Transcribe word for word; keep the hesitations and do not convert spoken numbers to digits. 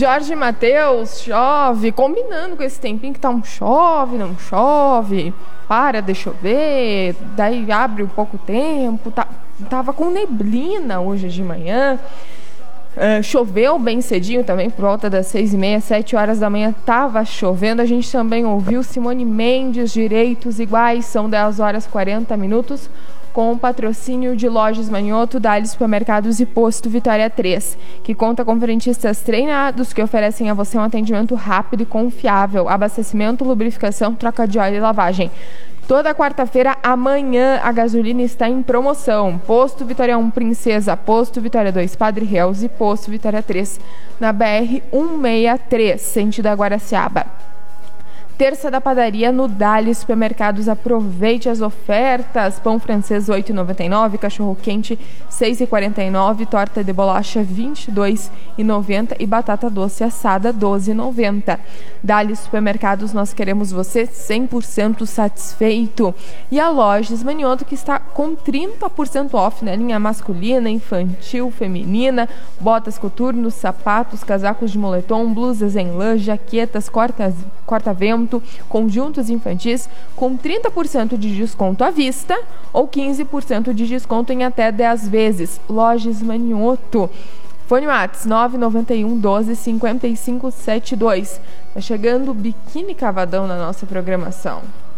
Jorge Mateus, chove, combinando com esse tempinho que tá um chove, não chove, para de chover, daí abre um pouco tempo, tá, tava com neblina hoje de manhã. Uh, choveu bem cedinho também, por volta das seis e meia, sete horas da manhã estava chovendo. A gente também ouviu Simone Mendes, Direitos Iguais, são dez horas e quarenta minutos, com o patrocínio de Lojas Manioto, Dali Supermercados e Posto Vitória três, que conta com frentistas treinados que oferecem a você um atendimento rápido e confiável, abastecimento, lubrificação, troca de óleo e lavagem. Toda quarta-feira, amanhã, a gasolina está em promoção. Posto Vitória um Princesa, Posto Vitória dois Padre Reus e Posto Vitória três na B R cento e sessenta e três, sentido Guaraciaba. Terça da padaria no Dali Supermercados. Aproveite as ofertas. Pão francês oito reais e noventa e nove, cachorro quente seis reais e quarenta e nove, torta de bolacha vinte e dois reais e noventa e batata doce assada doze reais e noventa. Dali Supermercados, nós queremos você cem por cento satisfeito. E a Lojas Manioto, que está com trinta por cento off na linha masculina, infantil, feminina, botas coturnos, sapatos, casacos de moletom, blusas em lã, jaquetas, cortas, corta-vento, conjuntos infantis com trinta por cento de desconto à vista ou quinze por cento de desconto em até dez vezes. Lojas Manioto. Fone Whats nove nove um doze cinquenta e cinco setenta e dois. Tá chegando o Biquíni Cavadão na nossa programação.